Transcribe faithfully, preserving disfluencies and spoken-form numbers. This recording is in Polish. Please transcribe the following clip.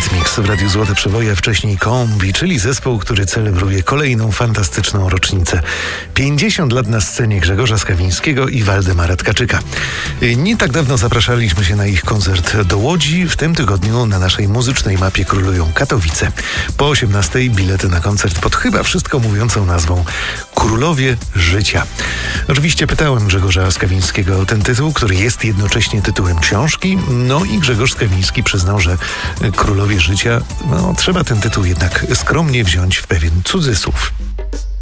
Eurythmics w Radiu Złote Przeboje, wcześniej Kombi, czyli zespół, który celebruje kolejną fantastyczną rocznicę. pięćdziesiąt lat na scenie Grzegorza Skawińskiego i Waldemara Tkaczyka. Nie tak dawno zapraszaliśmy się na ich koncert do Łodzi. W tym tygodniu na naszej muzycznej mapie królują Katowice. Po osiemnastej bilety na koncert pod chyba wszystko mówiącą nazwą Królowie Życia. Oczywiście pytałem Grzegorza Skawińskiego o ten tytuł, który jest jednocześnie tytułem książki. No i Grzegorz Skawiński przyznał, że Królowie Życia, no trzeba ten tytuł jednak skromnie wziąć w pewien cudzysłów.